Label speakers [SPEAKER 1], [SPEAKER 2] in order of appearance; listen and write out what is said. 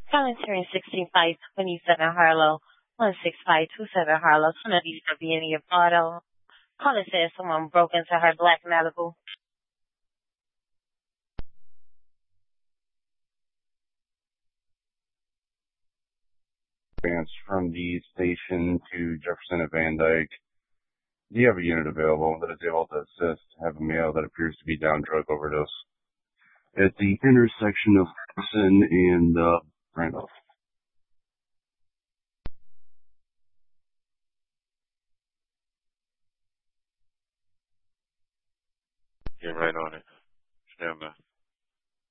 [SPEAKER 1] Commentary 16527 Harlow, 16527 Harlow, Tuna Vista Vienna Auto. Caller says someone broke into her black Malibu.
[SPEAKER 2] Advance from the station to Jefferson at Van Dyke. Do you have a unit available that is able to assist? Have a male that appears to be down drug overdose at the intersection of Jefferson and Randolph.
[SPEAKER 3] Get right on it. Stand by.